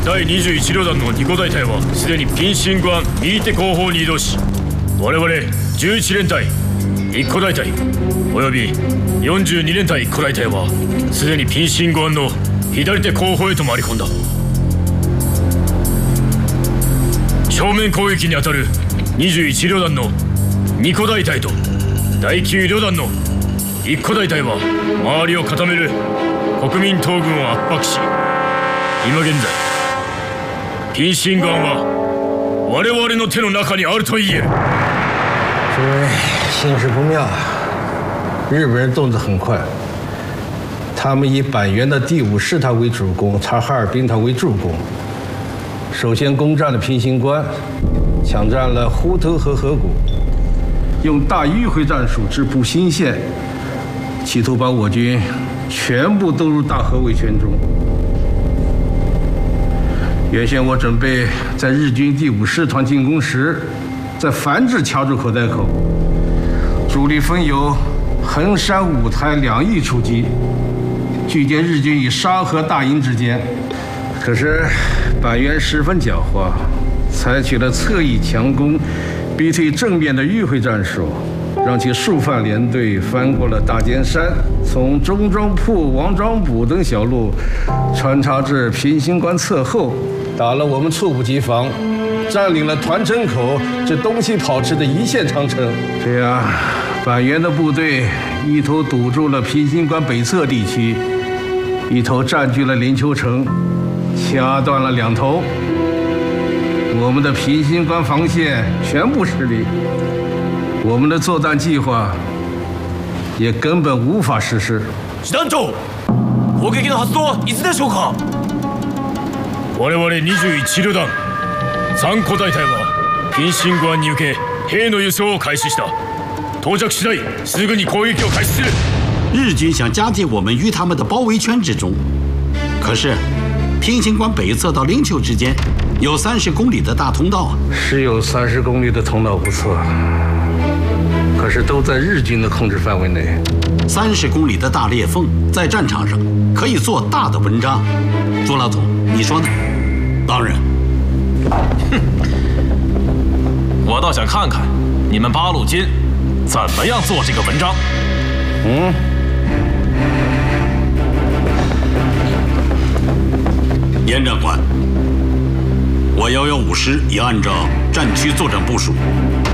第21旅団の2個大隊はすでにピンシング湾右手後方に移動し、我々11連隊1個大隊および42連隊1個大隊はすでにピンシング湾の左手後方へと回り込んだ。正面攻撃に当たる21旅団の2個大隊と第9旅団の1個大隊は周りを固める国民党軍を圧迫し、今現在ピンシング湾は我々の手の中にあると言える。 诸位，形势不妙，日本人动作很快，他们以板垣的第5师团为主攻，察哈尔兵团为助攻。首先攻占了平型关，抢占了呼头和河谷，用大迂回战术直扑新线，企图把我军全部兜入大河围圈中。原先我准备在日军第5师团进攻时，在繁殖卡住口袋口，主力分有横山、五台两翼出击，拒歼日军于沙河大营之间。可是板垣十分狡猾，采取了侧翼强攻、逼退正面的迂回战术，让其数番连队翻过了大尖山，从中庄铺、王庄堡等小路穿插至平型关侧后，打了我们猝不及防，占领了团城口至东西跑池的一线长城。这样，板垣的部队一头堵住了平型关北侧地区，一头占据了林丘城，掐断了2头。我们的平型关防线全部失利，我们的作战计划也根本无法实施。 師団長、攻撃の発動はいつでしょうか。 我々21旅団3個大隊はピンシング湾に向け兵の輸送を開始した。到着次第すぐに攻撃を開始する。 日军想加进我们于他们的包围圈之中，可是平型关北侧到灵丘之间有30公里的大通道啊。 是有30公里的通道不错，可是都在日军的控制范围内。 30公里的大裂缝在战场上可以做大的文章。朱老总，你说呢？当然。 我倒想看看你们八路军怎么样做这个文章。 严长官，我115师已按照战区作战部署，